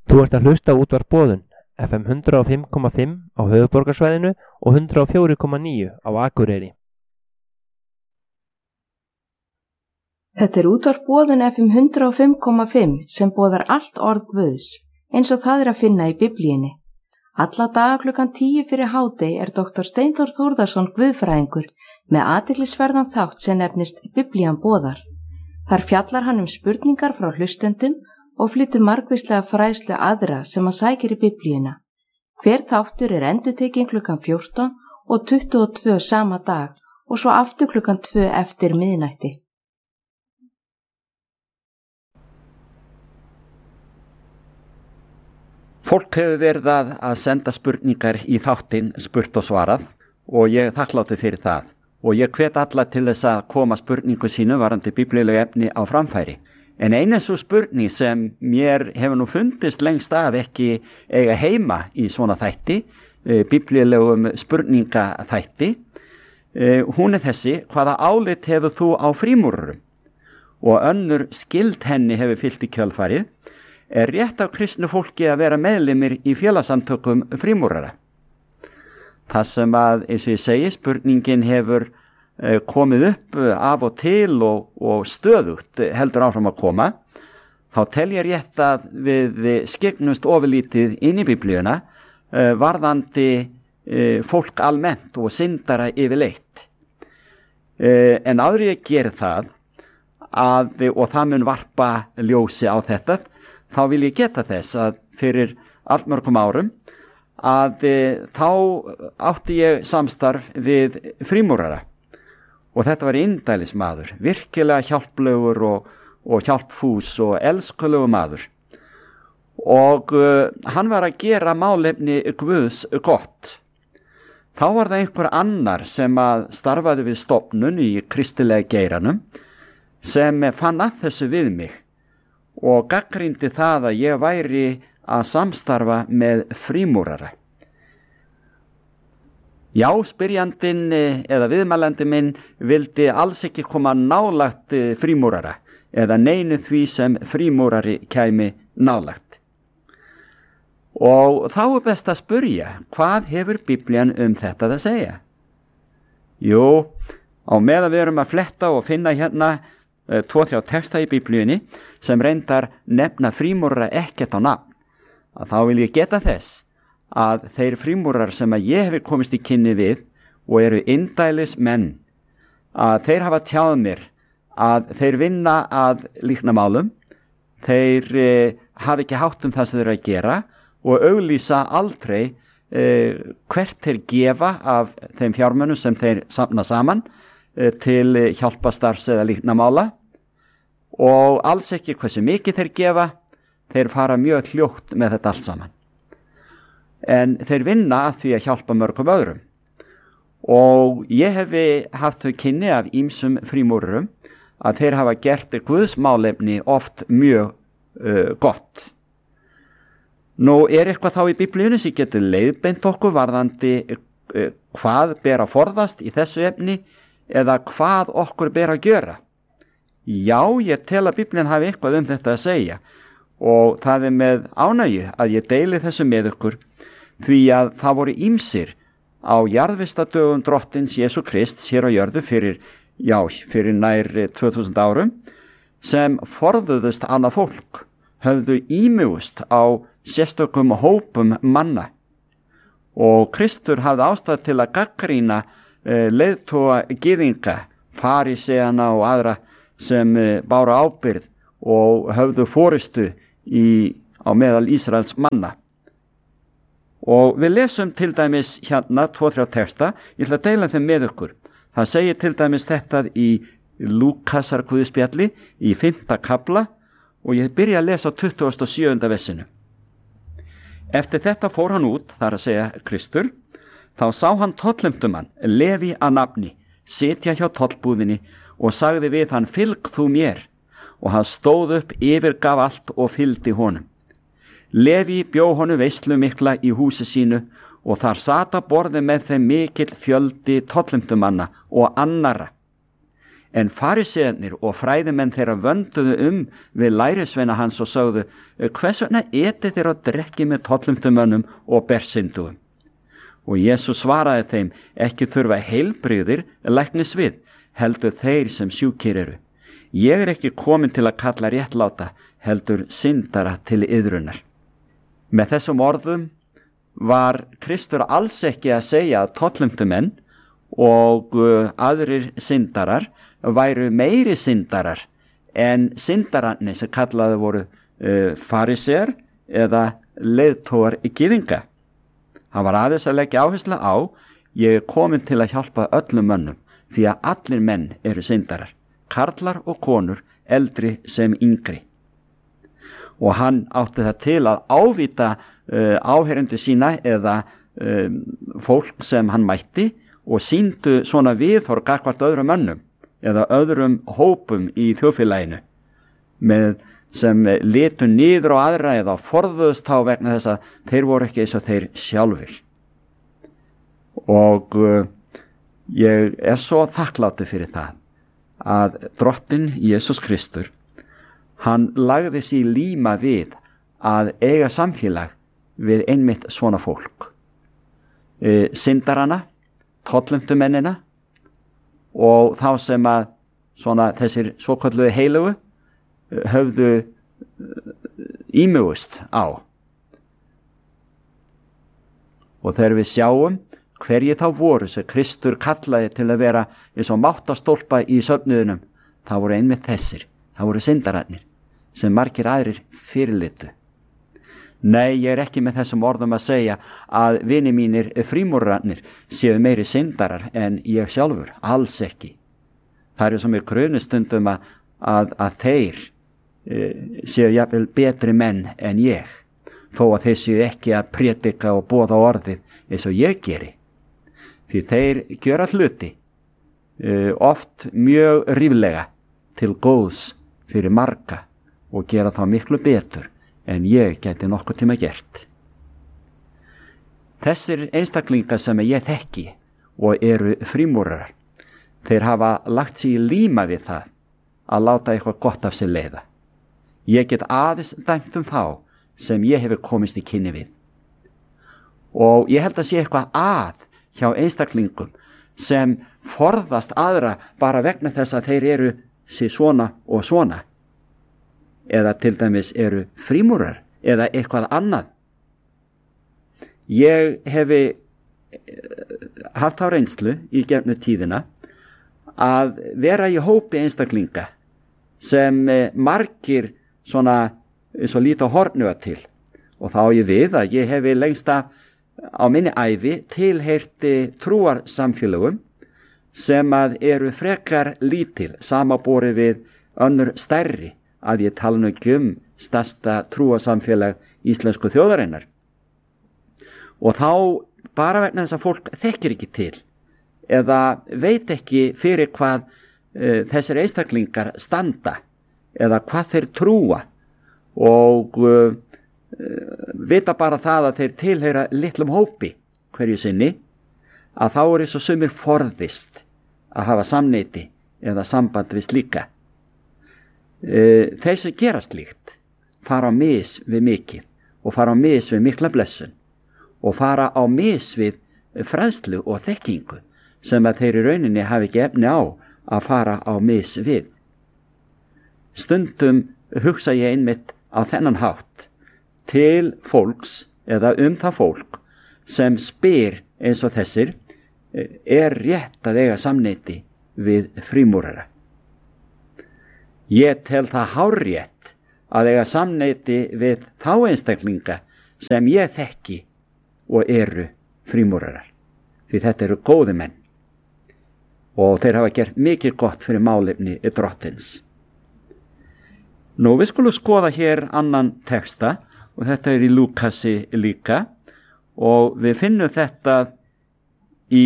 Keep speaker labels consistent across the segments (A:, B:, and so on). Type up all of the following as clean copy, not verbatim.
A: Þú ert að hlusta á Útvarp Boðun, FM 105,5 á höfuðborgarsvæðinu og 104,9 á Akureyri.
B: Þetta er Útvarp Boðun FM 105,5 sem boðar allt orð Guðs, eins og það er að finna í Biblíunni. Alla daga klukkan 10 fyrir hádegi er Dr. Steinþór Þórðarson guðfræðingur með athyglisverðan þátt sem nefnist Biblían boðar. Þar fjallar hann spurningar frá hlustendum og flytur margvíslega fræðslu aðra sem að sækir í Biblíuna. Hver þáttur er endurtekinn klukkan 14 og 22 sama dag og svo aftur klukkan 2 eftir miðnætti.
C: Fólk hefur verið að senda spurningar í þáttinn spurt og svarað og ég er þakkláttur fyrir það. Og ég hvet alla til þess að koma spurningu sínu varandi biblíulegu efni á framfæri. En eina svo spurning sem mér hefur nú fundist lengst af ekki eiga heima í svona þætti, biblíulegum spurningaþætti, hún er þessi: hvaða álit hefur þú á frímúrurum? Og önnur skyld henni hefur fylgt í kjölfarið: er rétt af kristnu fólki að vera meðlimir í félagsamtökum frímúrara? Það sem að, eins og ég segi, spurningin hefur komið upp af og til og stöðugt heldur áfram að koma, þá tel ég rétt að við skyggnumst ofurlítið inn í Biblíuna varðandi fólk almennt og syndara yfirleitt. En áður ég geri það, og það mun varpa ljósi á þetta, þá vil ég geta þess að fyrir allmörgum árum þá átti ég samstarf við frímúrara. Og þetta var indælis maður, virkilega hjálplegur og hjálpfús og elskulegur maður. Og hann var að gera málefni Guðs gott. Þá var það einhver annar sem að starfaði við stofnun í kristilega geiranum sem fann að þessu við mig og gagnrýndi það að ég væri að samstarfa með frímúrara. Já, spyrjandinn eða viðmælandi minn vildi alls ekki koma nálægt frímúrara eða neinu því sem frímúrari kæmi nálægt. Og þá er best að spyrja, hvað hefur Biblían þetta að segja? Jú, á meðan við erum að fletta og finna hérna 2-3 texta í Biblíunni sem reyndar nefna frímúrara ekkert á nafn, að þá vil ég geta þess að þeir frímúrar sem að ég hefi komist í kynni við og eru indælis menn, að þeir hafa tjáð mér að þeir vinna að líknamálum, þeir hafa ekki hátt það sem þeir eru að gera og auglýsa aldrei hvert þeir gefa af þeim fjármunum sem þeir safna saman til hjálpastarfs eða líknamála, og alls ekki hversu mikið þeir gefa. Þeir fara mjög hljótt með þetta allt saman. En þeir vinna að því að hjálpa mörgum öðrum. Og ég hefi haft þau kynni af ýmsum frímúrurum að þeir hafa gert Guðs málefni oft mjög gott. Nú er eitthvað þá í Biblíunni sem getur leiðbeint okkur varðandi hvað ber að forðast í þessu efni eða hvað okkur ber að gera. Já, ég tel að Biblían hafi eitthvað þetta að segja og það er með ánægju að ég deili þessu með ykkur, því að það voru ýmsir á jarðvistadögum drottins Jesú Krist hér á jörðu fyrir nær 2000 árum sem forðuðust annað fólk, höfðu ímugust á sérstökum hópum manna, og Kristur hafði ástæðu til að gagnrýna leiðtoga gyðinga, faríseana og aðra sem báru ábyrgð og höfðu forystu á meðal Ísraels manna. Og við lesum til dæmis hérna 2-3 texta, ég ætla að deila þeim með ykkur. Það segir til dæmis þetta í Lúkasar guðspjalli í 5. kafla og ég byrja að lesa á 27. versinu. Eftir þetta fór hann út, þar að segja Kristur, þá sá hann tollumtumann, Leví að nafni, sitja hjá tollbúðinni og sagði við hann: fylg þú mér. Og hann stóð upp, yfirgaf allt og fylgdi honum. Leví bjó honum veislu mikla í húsi sínu og þar sat að borði með þeim mikill fjöldi tollumtumanna og annarra. En farisearnir og fræðimenn þeirra vönduðu við lærisveina hans og sögðu: hvers vegna etið þeir og drekkið með tollumtumönnum og bersynduum? Og Jesús svaraði þeim: ekki þurfa heilbrigðir læknis við, heldur þeir sem sjúkir eru. Ég ekki komin til að kalla réttláta, heldur syndara til iðrunar. Með þessum orðum var Kristur alls ekki að segja að tollumtumenn og aðrir syndarar væru meiri syndarar en syndararnir sem kallaði voru farisear eða leiðtogar gyðinga. Hann var aðeins að leggja áherslu á: ég komin til að hjálpa öllum mönnum, því að allir menn eru syndarar, karlar og konur, eldri sem yngri. Og hann átti það til að ávíta áheyrendur sína eða fólk sem hann mætti og sýndu svona viðhorf gagnvart öðrum mönnum eða öðrum hópum í þjóðfélaginu sem litu niður á aðra eða forðuðust þá vegna þess að þeir voru ekki eins og þeir sjálfur. Og ég svo þakklátur fyrir það að Drottinn Jesús Kristur, hann lagði sig líma við að eiga samfélag við einmitt svona fólk, syndarana, tollumtumennina og þá sem að svona þessir svokölluðu heilugu höfðu ímugust á. Og þegar við sjáum hverjir þá voru sem Kristur kallaði til að vera eins og máttastólpa í söfnuðunum, það voru einmitt þessir, það voru syndararnir sem margir aðrir fyrirlitu. Nei, ég ekki með þessum orðum að segja að vini mínir frímúrarnir séu meiri syndarar en ég sjálfur, alls ekki. Það er svo mjög grunustundum að þeir séu jafnvel betri menn en ég, þó að þeir séu ekki að prédika og boða orðið eins og ég geri. Því þeir gjöra hluti oft mjög ríflega til góðs fyrir marga og gera þá miklu betur en ég geti nokkuð tíma gert. Þessir einstaklingar sem ég þekki og eru frímúrarar, þeir hafa lagt sig í líma við það að láta eitthvað gott af sér leiða. Ég get aðeins dæmt þá sem ég hefur komist í kynni við. Og ég held að sé eitthvað að hjá einstaklingum sem forðast aðra bara vegna þess að þeir eru sér svona og svona, eða til dæmis eru frímúrar eða eitthvað annað. Ég hefi haft á reynslu í gegnum tíðina að vera í hópi einstaklinga sem margir svona svo lítið hornuga til, og þá ég við að ég hefi lengst af á minni ævi tilheyrti trúarsamfélögum sem að eru frekar lítil samanborið við önnur stærri, að ég tala nú ekki stærsta trúarsamfélag íslensku þjóðarinnar. Og þá bara vegna þess að fólk þekkir ekki til eða veit ekki fyrir hvað þessir einstaklingar standa eða hvað þeir trúa og vita bara það að þeir tilheyra litlum hópi hverju sinni, að þá er eins og sumir forðist að hafa samneyti eða samband við slíka. Þeir sem gera slíkt fara á mis við mikið og fara á mis við mikla blessun og fara á mis við fræðslu og þekkingu sem að þeir í rauninni hafi ekki efni á að fara á mis við. Stundum hugsa ég einmitt á þennan hátt til fólks eða það fólk sem spyr eins og þessir: er rétt að eiga samneyti við frímúrara? Ég tel það hárrétt að eiga samneyti við þá einstaklinga sem ég þekki og eru frímúrarar, því þetta eru góði menn og þeir hafa gert mikið gott fyrir málefni Drottins. Nú, við skulum skoða hér annan texta og þetta er í Lúkasi líka og við finnum þetta í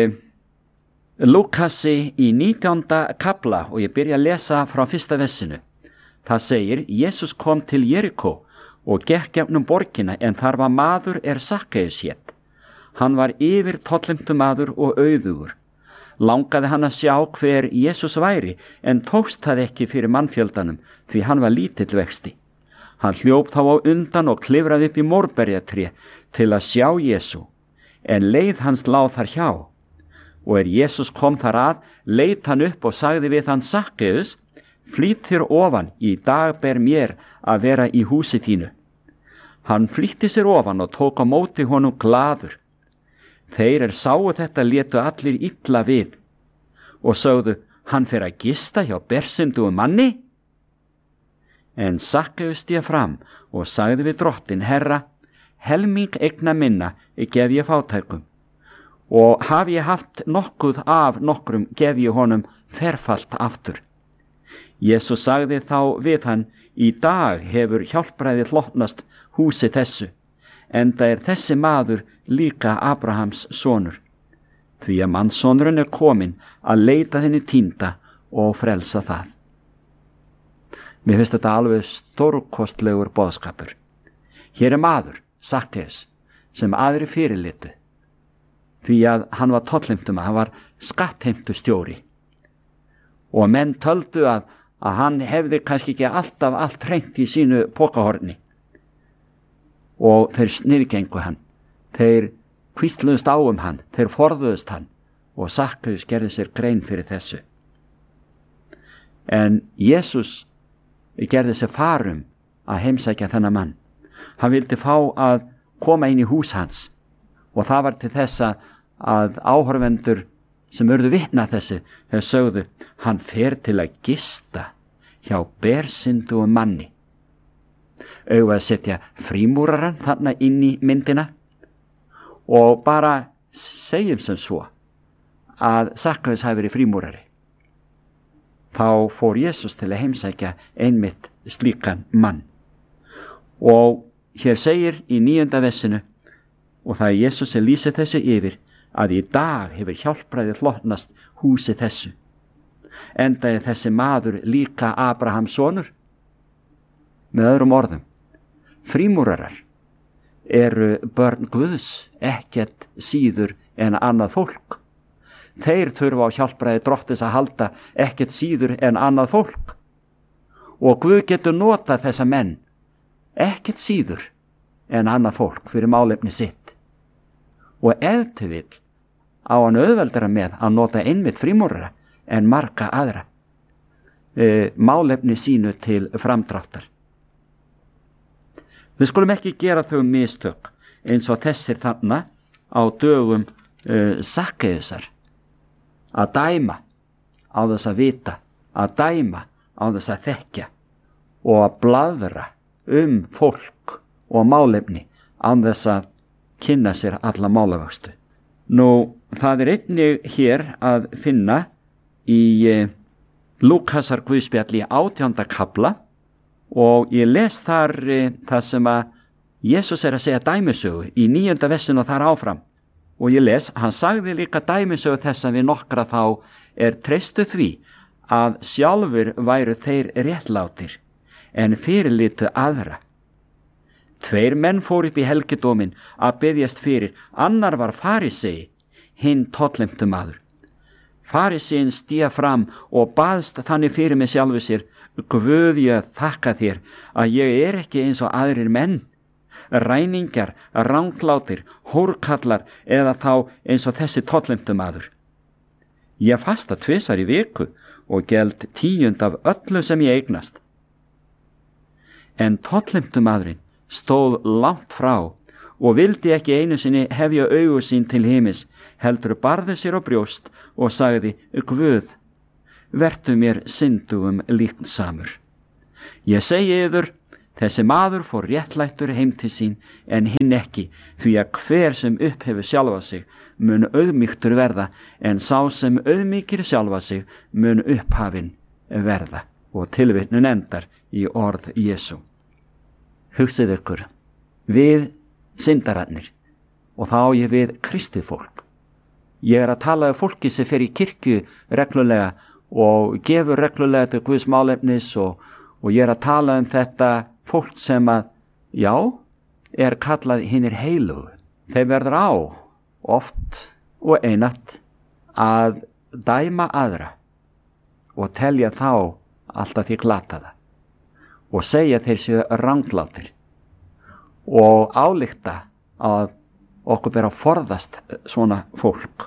C: Lúkasi í 19. kafla og ég byrja að lesa frá fyrsta versinu. Það segir: Jesús kom til Jerikó og gekk gegnum borgina, en þar var maður Sakkeus hét. Hann var yfir tollumtumaður og auðugur. langaði hann að sjá hver Jesús væri, en tókst það ekki fyrir mannfjöldanum, því hann var lítill vexti. Hann hljóp þá á undan og klifraði upp í mórberjatré til að sjá Jesú, en leið hans lá þar hjá. Og Jesús kom þar að, leit hann upp og sagði við hann: Sakkeus, flýtt þér ofan, í dag ber mér að vera í húsi þínu. Hann flýtti sér ofan og tók á móti honum glaður. Þeir sáu þetta létu allir illa við og sögðu: Hann fer að gista hjá bersindugum manni? En Sakkeus stíg fram og sagði við drottin: Herra, helming eigna minna gef ég fátækum, og hafi ég haft nokkuð af nokkrum gef ég honum ferfalt aftur. Jesús sagði þá við hann: Í dag hefur hjálpræðið hlotnast húsi þessu, enda þessi maður líka Abrahams sonur, því að mannssonurinn kominn að leita þinni týnda og frelsa það. Mér finnst þetta alveg stórkostlegur boðskapur. Hér maður, Sakkeus, sem aðri fyrirlitu, því að hann var tollheimtumaður, hann var skattheimtustjóri, og menn töldu að hann hefði kannski ekki alltaf allt hreint í sínu pokahorni, og þeir sniðgengu hann, þeir hvísluðust á hann, þeir forðuðust hann, og Sakkeus gerði sér grein fyrir þessu. En Jesús gerði sér farum að heimsækja þennan mann. Hann vildi fá að koma inn í hús hans, og það var til þess að áhorfendur sem urðu vitna þessu, þeir sögðu: Hann fer til að gista hjá bersindugum manni. Eigum að setja frímúraran þarna inn í myndina og bara segjum sem svo að Sakkeus hafi verið frímúrari. Þá fór Jesús til að heimsækja einmitt slíkan mann. Og hér segir í 9. versinu, og það Jesús sem lýsir þessu yfir, að í dag hefur hjálpræðið hlotnast húsi þessu, enda þessi maður líka Abrahams sonur. Með öðrum orðum, frímúrarar eru börn Guðs, ekkert síður en annað fólk. Þeir þurfa á hjálpræði drottins að halda, ekkert síður en annað fólk. Og Guð getur notað þessa menn, ekkert síður en annað fólk, fyrir málefni sitt. Og ef til vill á hann auðveldara með að nota einmitt frímúrara en marga aðra, málefni sínu til framdráttar. Við skulum ekki gera þau mistök eins og þessir þarna á dögum Sakkeusar, að dæma á þess að vita, að dæma á þess að þekkja og að blaðra fólk og málefni án þess að kynna sér alla málavöxtu. Nú, það einnig hér að finna í Lúkasar guðspjalli 18. kafla, og ég les þar það sem að Jesús að segja dæmisögu í 9. versinu og þar áfram. Og ég les: Hann sagði líka dæmisögu þessa við nokkra þá treystu því að sjálfur væru þeir réttlátir, en fyrirlitu aðra. 2 menn fóru upp í helgidóminn að biðjast fyrir, annar var farisei, hinn tollheimtumaður. Fariseinn stíg fram og baðst þannig fyrir með sjálfu sér: Guð, ég þakka þér að ég ekki eins og aðrir menn, ræningjar, ranglátir, hórkallar eða þá eins og þessi tollheimtumaður. Ég fasta 2 í viku og geld 10% af öllu sem ég eignast. En tollheimtumaðurinn stóð langt frá og vildi ekki einu sinni hefja augu sín til himins, heldur barði sér á brjóst og sagði: Guð, vertu mér syndugum líknsamur. Ég segi yður, þessi maður fór réttlættur heim til sín, en hinn ekki, því að hver sem upphefur sjálfa sig mun auðmýktur verða, en sá sem auðmýkir sjálfa sig mun upphafinn verða. Og tilvitnun endar í orð Jesú. Hugsið ykkur, við syndararnir, og þá á ég við kristið fólk. Ég að tala um fólki sem fer í kirkju reglulega og gefur reglulega til Guðs málefnis, og ég að tala um þetta fólk sem að, já, kallað hinir heilugu. Þeir verður á oft og einatt að dæma aðra og telja þá alltaf því glataða og segja þeir séu ranglátir og álykta að okkur ber að forðast svona fólk.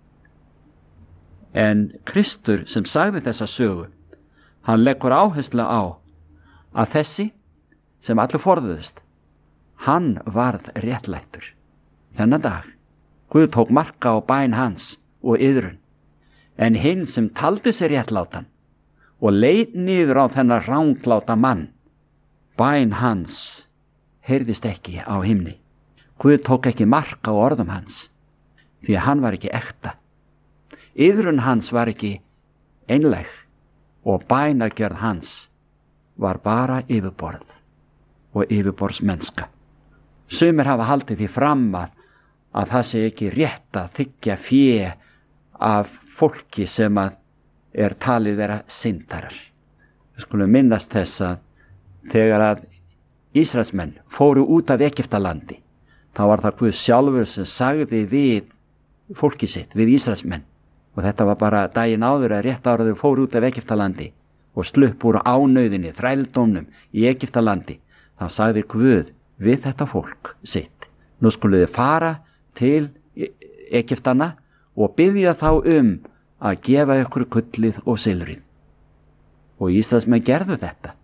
C: En Kristur sem sagði þessa sögu, hann leggur áherslu á að þessi sem allir forðuðust, hann varð réttlættur. Þennan dag, Guð tók marka á bæn hans og iðrun, en hinn sem taldi sér réttlátan og leit niður á þennan rangláta mann, bæn hans heyrðist ekki á himni. Guð tók ekki mark á orðum hans, því að hann var ekki ekta. Iðrun hans var ekki einleg og bænagjörð hans var bara yfirborð og yfirborðsmennska. Sumir hafa haldið því fram að það sé ekki rétt að þiggja fé af fólki sem að er talið vera syndarar. Við skulum minnast þess að þegar að Ísraelsmenn fóru út af Egyptalandi, þá var það Guð sjálfur sem sagði við fólki sitt, við Ísraelsmenn, og þetta var bara daginn áður að rétt áraður fóru út af Egyptalandi og slupp úr ánauðinni, þrældómnum í Egyptalandi, þá sagði Guð við þetta fólk sitt: nú skuluð þið fara til Egyptana og biðja þá að gefa ykkur gullið og silfrið. Og Ísraelsmenn gerðu þetta.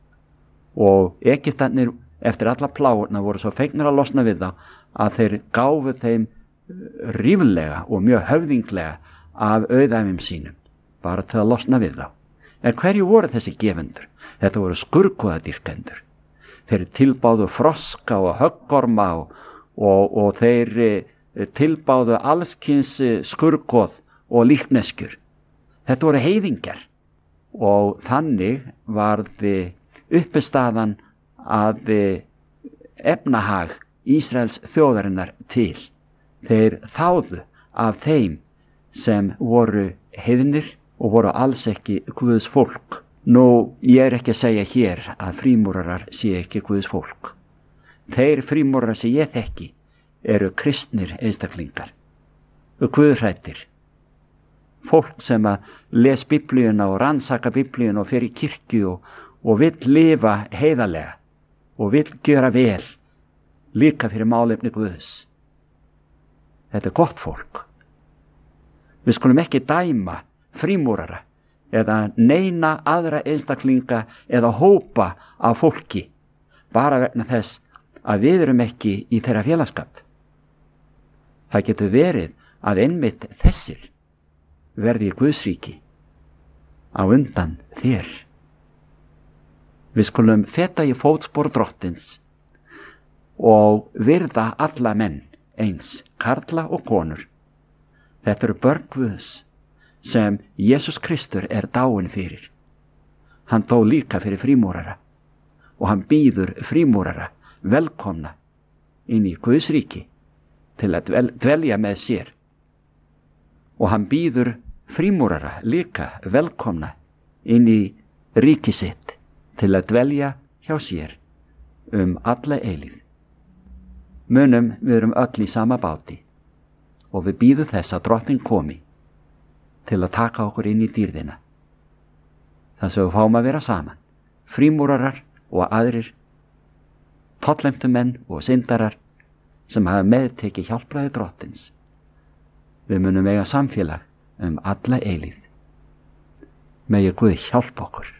C: Og Egyptarnir eftir alla plágurna voru svo fegnir að losna við þá að þeir gáfu þeim ríflega og mjög höfðinglega af auðæfum sínum, bara til að losna við þá. En hverju voru þessi gefendur? Þetta voru skurkúðadýrkendur. Þeir tilbáðu froska og höggorma og þeir tilbáðu allskins skurkúð og líkneskjur. Þetta voru heiðingjar og þannig varði uppistaðan að efnahag Ísraels þjóðarinnar til. Þeir þáðu af þeim sem voru heiðnir og voru alls ekki Guðs fólk. Nú, ég er ekki að segja hér að frímúrarar sé ekki Guðs fólk. Þeir frímúrarar sem ég þekki eru kristnir einstaklingar, guðhræddir, fólk sem að les Biblíuna og rannsaka Biblíuna og fer í kirkju og vill lifa heiðarlega og vill gera vel líka fyrir málefni Guðs. Þetta er gott fólk. Við skulum ekki dæma frímúrara eða neina aðra einstaklinga eða hópa af fólki bara vegna þess að við erum ekki í þeirra félagsskap. Það getur verið að einmitt þessir verði í Guðsríki á undan þér. Við skulum feta í fótspor Drottins og virða alla menn eins, karla og konur. Þetta eru börn Guðs sem Jesús Kristur er dáinn fyrir. Hann dó líka fyrir frímúrara og hann býður frímúrara velkomna inn í Guðsríki til að dvelja með sér. Og hann býður frímúrara líka velkomna inn í ríki sitt til að dvelja hjá sér alla eilífð. Munum, við erum öll í sama báti og við bíðum þess að Drottinn komi til að taka okkur inn í dýrðina. Þess að við fáum að vera saman, frímúrarar og aðrir, tollheimtumenn og syndarar sem hafa meðtekið hjálpræði Drottins. Við munum eiga samfélag alla eilífð. Megi Guð hjálpa okkur.